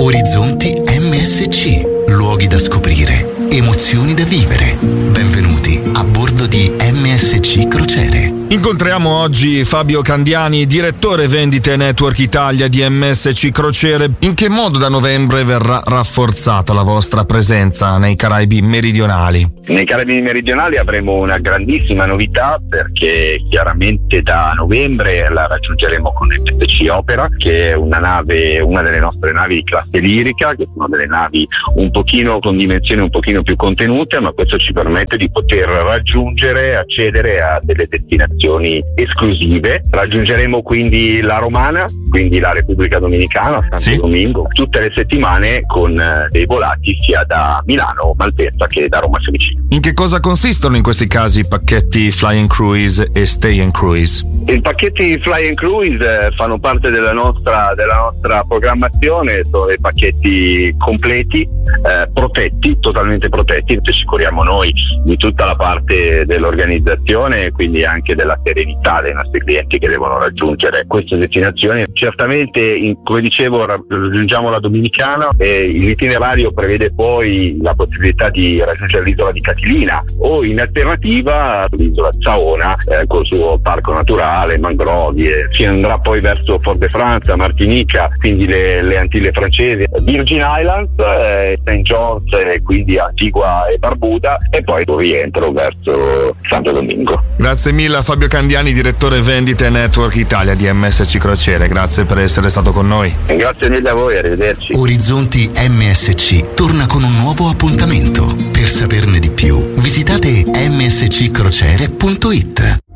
Orizzonti MSC, luoghi da scoprire, emozioni da vivere. Benvenuti a bordo di MSC Crociere. Incontriamo oggi Fabio Candiani, direttore vendite Network Italia di MSC Crociere. In che modo da novembre verrà rafforzata la vostra presenza nei Caraibi meridionali? Nei Caraibi meridionali avremo una grandissima novità, perché chiaramente da novembre la raggiungeremo con MSC Opera, che è una delle nostre navi di classe lirica, che sono delle navi un pochino con dimensioni un pochino più contenute, ma questo ci permette di poter accedere a delle destinazioni esclusive. Raggiungeremo quindi la Romana, quindi la Repubblica Dominicana, Santo Domingo, tutte le settimane con dei volati sia da Milano, Malpensa che da Roma Fiumicino. In che cosa consistono in questi casi i pacchetti Fly and Cruise e Stay and Cruise? I pacchetti Fly and Cruise fanno parte della nostra programmazione, sono dei pacchetti completi, protetti, totalmente protetti. Ci curiamo noi di tutta la parte dell'organizzazione e quindi anche della serenità dei nostri clienti che devono raggiungere queste destinazioni. Certamente, come dicevo, raggiungiamo la Dominicana e l'itinerario prevede poi la possibilità di raggiungere l'isola di Catilina o in alternativa l'isola di Saona col suo parco naturale, mangrovie. Si andrà poi verso Fort de France, Martinica, quindi le Antille francesi, Virgin Islands, St. John's, quindi Antigua e Barbuda, e poi rientro verso Santo Domingo. Grazie mille a Fabio Candiani, direttore vendite Network Italia di MSC Crociere. Grazie per essere stato con noi. Grazie mille a voi, arrivederci. Orizzonti MSC torna con un nuovo appuntamento. Per saperne di più, visitate msccrociere.it.